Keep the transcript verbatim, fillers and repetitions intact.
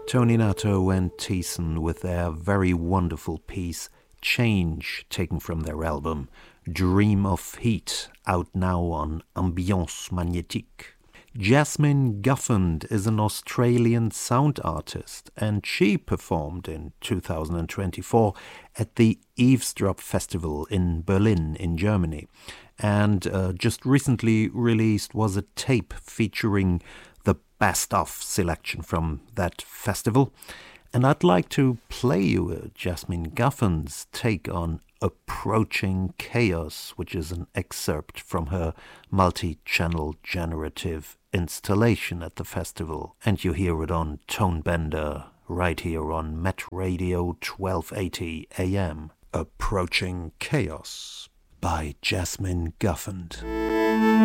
Tony Nato and Thiessen with their very wonderful piece Change, taken from their album Dream of Heat, out now on Ambiance Magnétique. Jasmine Guffand is an Australian sound artist, and she performed in two thousand twenty-four at the Eavesdrop Festival in Berlin in Germany, and uh, just recently released was a tape featuring the best-of selection from that festival. And I'd like to play you uh, Jasmine Guffand's take on Approaching Chaos, which is an excerpt from her multi-channel generative installation at the festival. And you hear it on Tonebender right here on Met Radio twelve eighty A M. Approaching Chaos by Jasmine Guffand.